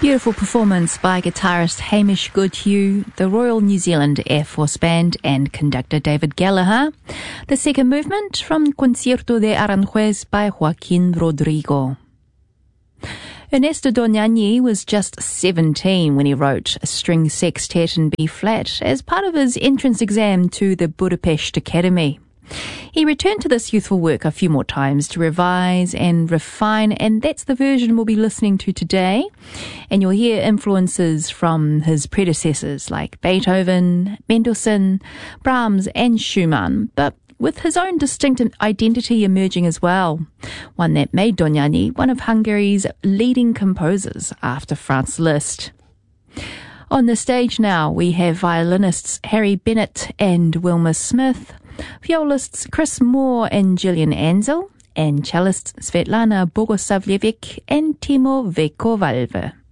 Beautiful performance by guitarist Hamish Goodhue, the Royal New Zealand Air Force Band, and conductor David Gallagher. The second movement from Concierto de Aranjuez by Joaquin Rodrigo. Ernesto Dognani was just 17 when he wrote a string sextet in B-flat as part of his entrance exam to the Budapest Academy. He returned to this youthful work a few more times to revise and refine, and that's the version we'll be listening to today. And you'll hear influences from his predecessors like Beethoven, Mendelssohn, Brahms and Schumann, but with his own distinct identity emerging as well, one that made Dognani one of Hungary's leading composers after Franz Liszt. On the stage now, we have violinists Harry Bennett and Wilma Smith, violists Chris Moore and Gillian Ansell, and cellists Svetlana Bogoslavljevic and Timo Vekovalve.